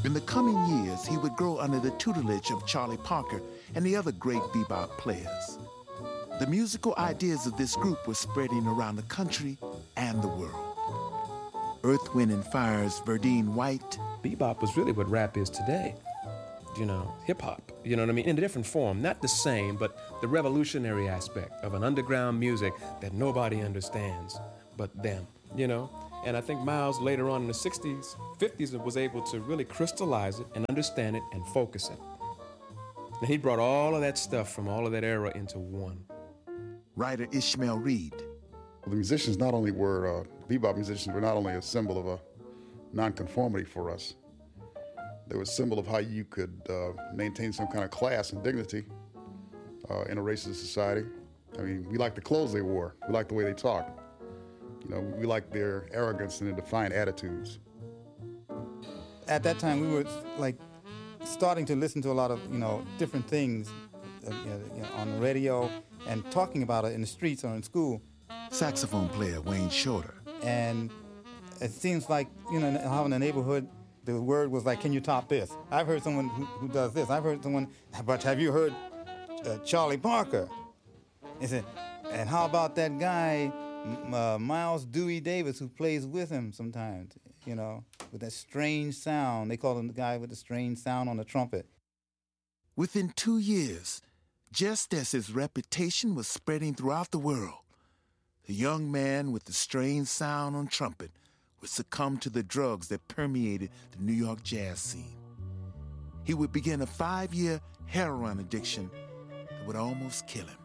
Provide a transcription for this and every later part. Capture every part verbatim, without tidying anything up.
In the coming years, he would grow under the tutelage of Charlie Parker and the other great bebop players. The musical ideas of this group were spreading around the country and the world. Earth, Wind and Fire's Verdine White. Bebop was really what rap is today. You know, hip-hop, you know what I mean? In a different form, not the same, but the revolutionary aspect of an underground music that nobody understands but them, you know? And I think Miles later on in the sixties, fifties was able to really crystallize it and understand it and focus it. And he brought all of that stuff from all of that era into one. Writer Ishmael Reed. The musicians not only were, uh, bebop musicians were not only a symbol of a nonconformity for us, they were a symbol of how you could uh, maintain some kind of class and dignity uh, in a racist society. I mean, we liked the clothes they wore. We liked the way they talked. You know, we liked their arrogance and their defiant attitudes. At that time, we were like starting to listen to a lot of, you know, different things uh, you know, on the radio and talking about it in the streets or in school. Saxophone player Wayne Shorter. And it seems like, you know, how in the neighborhood, the word was like, can you top this? I've heard someone who, who does this. I've heard someone, but have you heard uh, Charlie Parker? He said, and how about that guy, uh, Miles Dewey Davis, who plays with him sometimes, you know, with that strange sound. They call him the guy with the strange sound on the trumpet. Within two years, just as his reputation was spreading throughout the world, the young man with the strange sound on trumpet would succumb to the drugs that permeated the New York jazz scene. He would begin a five-year heroin addiction that would almost kill him.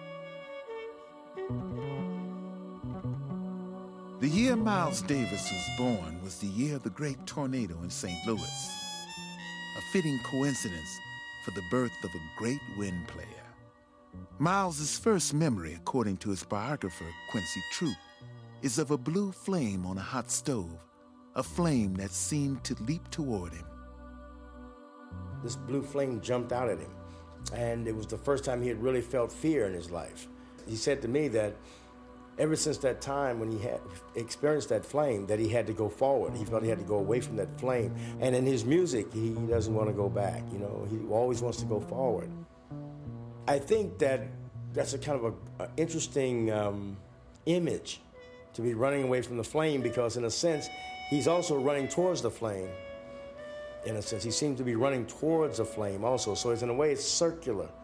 The year Miles Davis was born was the year of the great tornado in Saint Louis, a fitting coincidence for the birth of a great wind player. Miles's first memory, according to his biographer, Quincy Troupe, is of a blue flame on a hot stove, a flame that seemed to leap toward him. This blue flame jumped out at him, and it was the first time he had really felt fear in his life. He said to me that ever since that time when he had experienced that flame, that he had to go forward. He felt he had to go away from that flame. And in his music, he doesn't want to go back, you know, he always wants to go forward. I think that that's a kind of a, a interesting um, image to be running away from the flame, because in a sense, he's also running towards the flame. In a sense, he seems to be running towards the flame also. So it's, in a way, it's circular.